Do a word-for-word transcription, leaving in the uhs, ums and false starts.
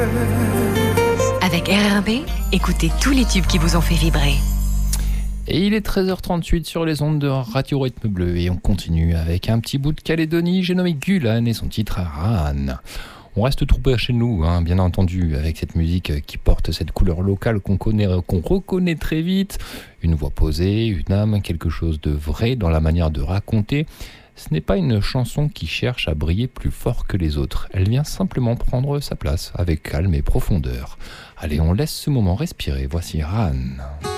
Avec R R B, écoutez tous les tubes qui vous ont fait vibrer. Et il est treize heures trente-huit sur les ondes de Radio Rythme Bleu et on continue avec un petit bout de Calédonie. J'ai nommé Gulan et son titre Ran. On reste tout près chez nous, hein, bien entendu, avec cette musique qui porte cette couleur locale qu'on connaît, qu'on reconnaît très vite. Une voix posée, une âme, quelque chose de vrai dans la manière de raconter. Ce n'est pas une chanson qui cherche à briller plus fort que les autres. Elle vient simplement prendre sa place avec calme et profondeur. Allez, on laisse ce moment respirer. Voici Ran.